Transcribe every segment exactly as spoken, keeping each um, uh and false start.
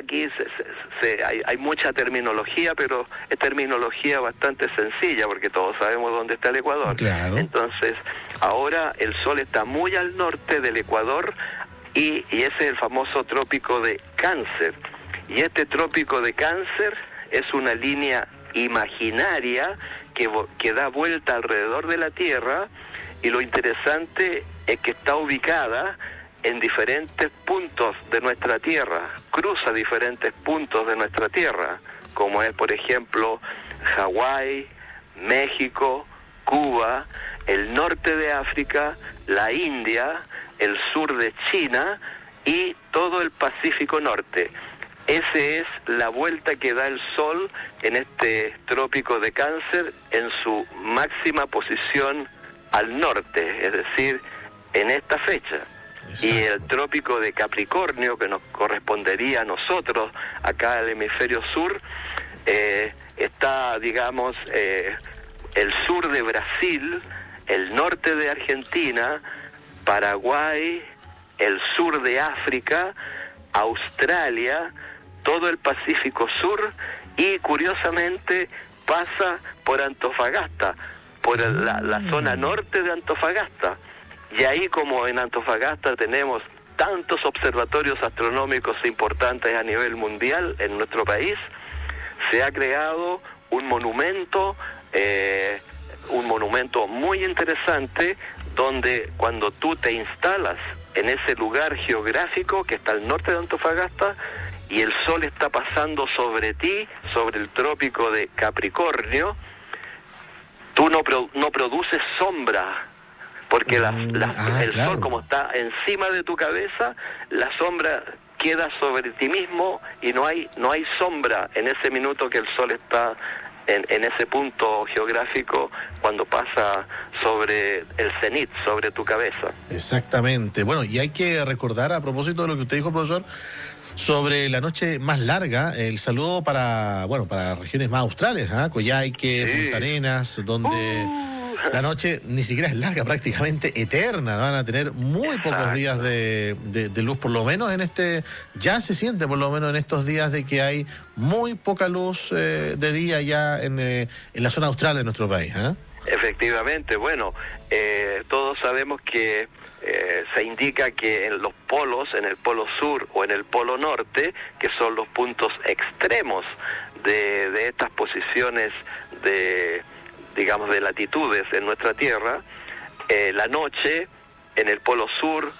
aquí se, se, se, hay, hay mucha terminología, pero es terminología bastante sencilla, porque todos sabemos dónde está el Ecuador. Claro. Entonces, ahora el Sol está muy al norte del Ecuador, y, y ese es el famoso trópico de Cáncer. Y este trópico de Cáncer es una línea imaginaria que, que da vuelta alrededor de la Tierra, y lo interesante es que está ubicada en diferentes puntos de nuestra Tierra, cruza diferentes puntos de nuestra Tierra, como es, por ejemplo, Hawái, México, Cuba, el norte de África, la India, el sur de China y todo el Pacífico Norte. Esa es la vuelta que da el Sol en este trópico de Cáncer en su máxima posición al norte, es decir, en esta fecha. Exacto. Y el trópico de Capricornio, que nos correspondería a nosotros, acá al hemisferio sur, eh, está, digamos, eh, el sur de Brasil, el norte de Argentina, Paraguay, el sur de África, Australia, todo el Pacífico Sur, y curiosamente pasa por Antofagasta, por la, la zona norte de Antofagasta. Y ahí, como en Antofagasta tenemos tantos observatorios astronómicos importantes a nivel mundial en nuestro país, se ha creado un monumento, eh, un monumento muy interesante, donde cuando tú te instalas en ese lugar geográfico que está al norte de Antofagasta, y el Sol está pasando sobre ti, sobre el trópico de Capricornio, tú no, pro, no produces sombra, porque la, la, ah, el claro. Sol, como está encima de tu cabeza, la sombra queda sobre ti mismo, y no hay no hay sombra en ese minuto que el Sol está en, en ese punto geográfico, cuando pasa sobre el cenit, sobre tu cabeza. Exactamente. Bueno, y hay que recordar, a propósito de lo que usted dijo, profesor, sobre la noche más larga, el saludo para, bueno, para regiones más australes, ¿eh? Coyhaique, sí. Punta Arenas, donde uh. la noche ni siquiera es larga, prácticamente eterna. Van a tener muy Exacto. pocos días de, de, de luz, por lo menos en este, ya se siente por lo menos en estos días de que hay muy poca luz eh, de día ya en, eh, en la zona austral de nuestro país, ¿eh? Efectivamente, bueno, eh, todos sabemos que eh, se indica que en los polos, en el polo sur o en el polo norte, que son los puntos extremos de, de estas posiciones de, digamos, de latitudes en nuestra Tierra, eh, la noche en el polo sur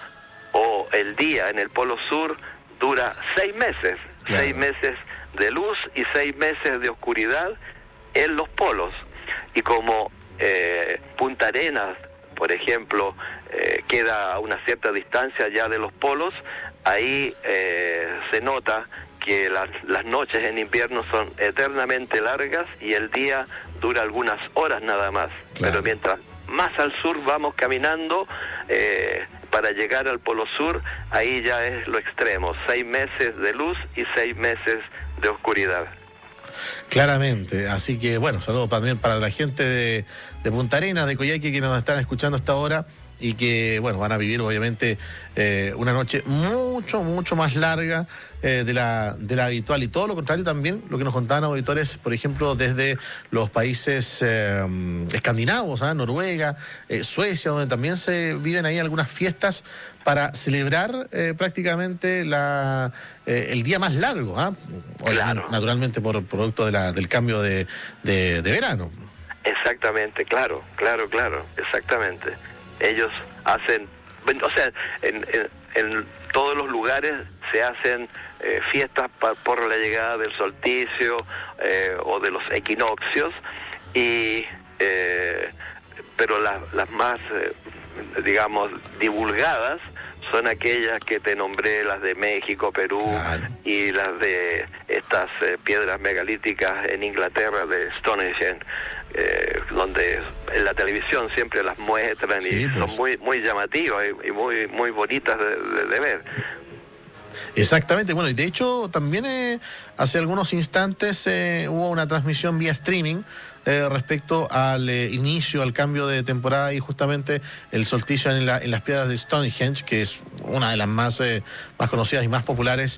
o el día en el polo sur dura seis meses, claro. seis meses de luz y seis meses de oscuridad en los polos. Y como Eh, Punta Arenas, por ejemplo, eh, queda a una cierta distancia ya de los polos, ahí eh, se nota que las, las noches en invierno son eternamente largas y el día dura algunas horas nada más. Claro. Pero mientras más al sur vamos caminando, eh, para llegar al polo sur, ahí ya es lo extremo, seis meses de luz y seis meses de oscuridad. Claramente, así que bueno, saludos también para la gente de, de Punta Arenas, de Coyhaique, que nos están escuchando hasta ahora y que bueno, van a vivir obviamente eh, una noche mucho, mucho más larga eh, de la de la habitual, y todo lo contrario también lo que nos contaban auditores, por ejemplo, desde los países eh, escandinavos, ¿eh? Noruega, eh, Suecia, donde también se viven ahí algunas fiestas para celebrar eh, prácticamente la eh, el día más largo, ¿eh? Claro. Naturalmente por producto de la, del cambio de, de, de verano. Exactamente, claro, claro, claro, exactamente. Ellos hacen, o sea, en, en, en todos los lugares se hacen eh, fiestas pa, por la llegada del solsticio eh, o de los equinoccios, y eh, pero las, las más, eh, digamos, divulgadas son aquellas que te nombré, las de México, Perú, claro. y las de estas eh, piedras megalíticas en Inglaterra, de Stonehenge, eh, donde en la televisión siempre las muestran, sí, y pues son muy muy llamativas y, y muy muy bonitas de, de, de ver. Exactamente, bueno, y de hecho también eh, hace algunos instantes eh, hubo una transmisión vía streaming eh, respecto al eh, inicio, al cambio de temporada, y justamente el solsticio en, la, en las piedras de Stonehenge, que es una de las más, eh, más conocidas y más populares